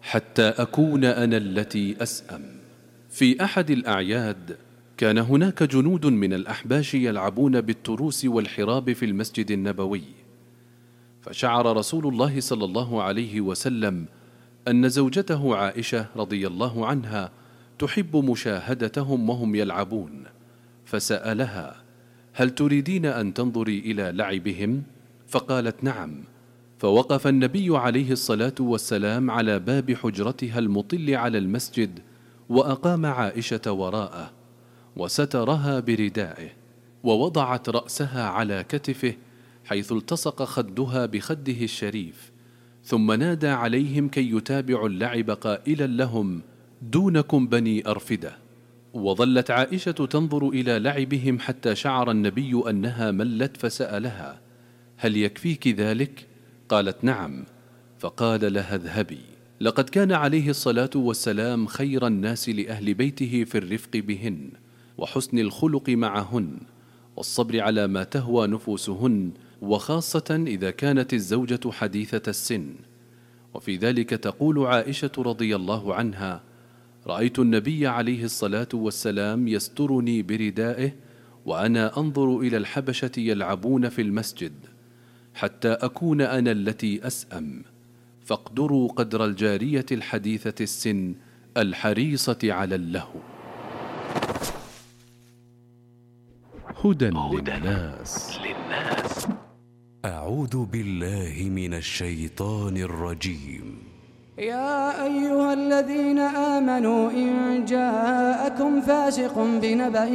حتى أكون أنا التي أسأم. في أحد الأعياد كان هناك جنود من الأحباش يلعبون بالتروس والحراب في المسجد النبوي، فشعر رسول الله صلى الله عليه وسلم أن زوجته عائشة رضي الله عنها تحب مشاهدتهم وهم يلعبون، فسألها: هل تريدين أن تنظري إلى لعبهم؟ فقالت: نعم. فوقف النبي عليه الصلاة والسلام على باب حجرتها المطل على المسجد، وأقام عائشة وراءه، وسترها بردائه، ووضعت رأسها على كتفه حيث التصق خدها بخده الشريف، ثم نادى عليهم كي يتابعوا اللعب قائلا لهم: دونكم بني أرفدة. وظلت عائشة تنظر إلى لعبهم حتى شعر النبي أنها ملت، فسألها: هل يكفيك ذلك؟ قالت: نعم. فقال لها: اذهبي. لقد كان عليه الصلاة والسلام خير الناس لأهل بيته في الرفق بهن، وحسن الخلق معهن، والصبر على ما تهوى نفوسهن، وخاصة إذا كانت الزوجة حديثة السن. وفي ذلك تقول عائشة رضي الله عنها: رأيت النبي عليه الصلاة والسلام يسترني بردائه وأنا أنظر إلى الحبشة يلعبون في المسجد، حتى أكون أنا التي أسأم. فاقدروا قدر الجارية الحديثة السن الحريصة على اللهو. هدى للناس. أعوذ بالله من الشيطان الرجيم. يا أيها الذين آمنوا إن جاءكم فاسق بنبأ